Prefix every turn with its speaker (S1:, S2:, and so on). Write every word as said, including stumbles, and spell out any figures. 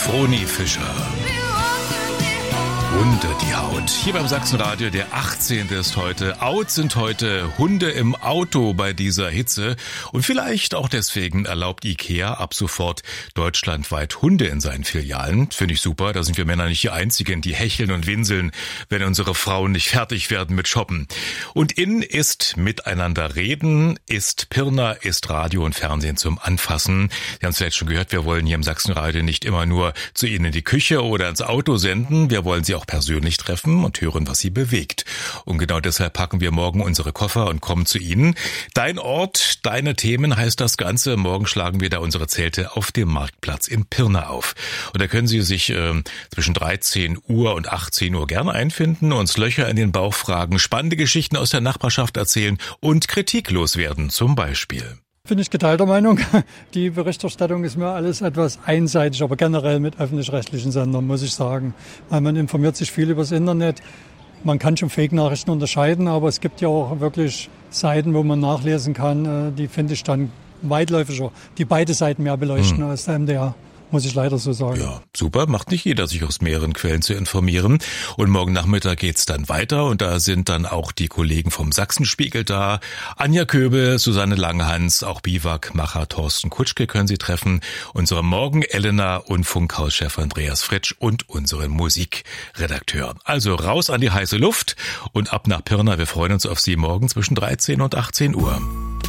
S1: Vroni Fischer. Unter die Haut. Hier beim Sachsenradio, der achtzehnte ist heute. Out sind heute Hunde im Auto bei dieser Hitze. Und vielleicht auch deswegen erlaubt IKEA ab sofort deutschlandweit Hunde in seinen Filialen. Finde ich super. Da sind wir Männer nicht die Einzigen, die hecheln und winseln, wenn unsere Frauen nicht fertig werden mit Shoppen. Und in ist miteinander reden, ist Pirna, ist Radio und Fernsehen zum Anfassen. Sie haben es vielleicht schon gehört, wir wollen hier im Sachsenradio nicht immer nur zu Ihnen in die Küche oder ins Auto senden. Wir wollen Sie auch persönlich treffen und hören, was Sie bewegt. Und genau deshalb packen wir morgen unsere Koffer und kommen zu Ihnen. Dein Ort, deine Themen heißt das Ganze. Morgen schlagen wir da unsere Zelte auf dem Marktplatz in Pirna auf. Und da können Sie sich äh, zwischen dreizehn Uhr und achtzehn Uhr gerne einfinden, uns Löcher in den Bauch fragen, spannende Geschichten aus der Nachbarschaft erzählen und Kritik loswerden, zum Beispiel.
S2: Bin ich geteilter Meinung. Die Berichterstattung ist mir alles etwas einseitig, aber generell mit öffentlich-rechtlichen Sendern, muss ich sagen. Weil man informiert sich viel übers Internet. Man kann schon Fake-Nachrichten unterscheiden, aber es gibt ja auch wirklich Seiten, wo man nachlesen kann, die finde ich dann weitläufiger, die beide Seiten mehr beleuchten hm. als der M D R. Muss ich leider so sagen.
S1: Ja, super. Macht nicht jeder, sich aus mehreren Quellen zu informieren. Und morgen Nachmittag geht's dann weiter. Und da sind dann auch die Kollegen vom Sachsenspiegel da. Anja Köbe, Susanne Langhans, auch Biwakmacher Thorsten Kutschke können Sie treffen. Unsere Morgen Elena und Funkhauschef Andreas Fritsch und unseren Musikredakteur. Also raus an die heiße Luft und ab nach Pirna. Wir freuen uns auf Sie morgen zwischen dreizehn und achtzehn Uhr.